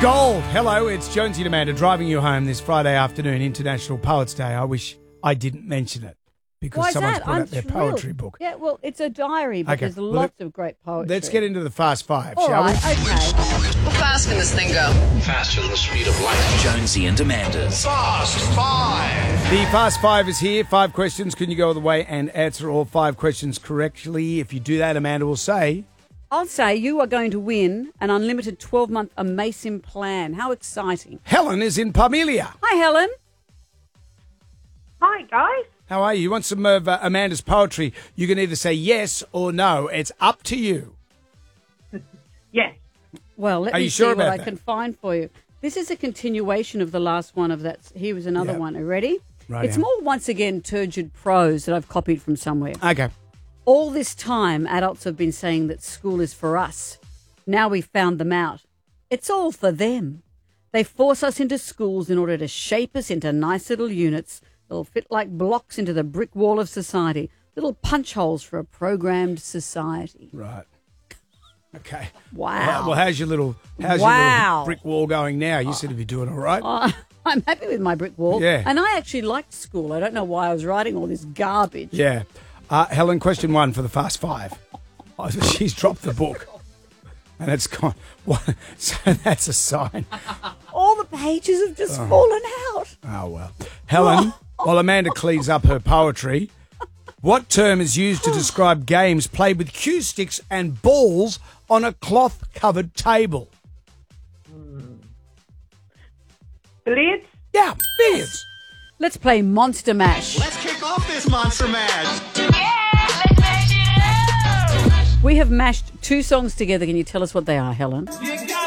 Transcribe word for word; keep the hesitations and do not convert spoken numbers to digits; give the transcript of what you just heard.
Gold. Hello, it's Jonesy and Amanda driving you home this Friday afternoon, International Poets Day. I wish I didn't mention it because Why is someone's that? put I'm out their thrilled. poetry book. Yeah, well, it's a diary, but Okay, there's well, lots let- of great poetry. Let's get into the Fast Five, All shall right, we? okay. How fast can this thing go? Faster than the speed of light. Jonesy and Amanda's Fast Five. The Fast Five is here. Five questions. Can you go all the way and answer all five questions correctly? If you do that, Amanda will say... I'll say you are going to win an unlimited twelve-month Amasim plan. How exciting. Helen is in Parmelia. Hi, Helen. Hi, guys. How are you? You want some of uh, Amanda's poetry? You can either say yes or no. It's up to you. Yes. Well, let Are me you see sure what about I that? can find for you. This is a continuation of the last one of that. Here was another Yep. one. Are you ready? Right, It's yeah. more, once again, turgid prose that I've copied from somewhere. Okay. All this time, adults have been saying that school is for us. Now we've found them out. It's all for them. They force us into schools in order to shape us into nice little units that'll fit like blocks into the brick wall of society, little punch holes for a programmed society. Right. Okay. Wow. Well, how's your little how's your Wow. little brick wall going now? You seem to be doing all right. Uh, I'm happy with my brick wall. Yeah. And I actually liked school. I don't know why I was writing all this garbage. Yeah. Uh, Helen, question one for the Fast Five. Oh, she's dropped the book. And it's gone. What? So that's a sign. All the pages have just fallen out. Oh, well. Helen, while Amanda cleans up her poetry, what term is used to describe games played with cue sticks and balls on a cloth-covered table? Billiards? Yeah, billiards. Let's play Monster Mash. Let's kick off this Monster Mash. We have mashed two songs together. Can you tell us what they are, Helen?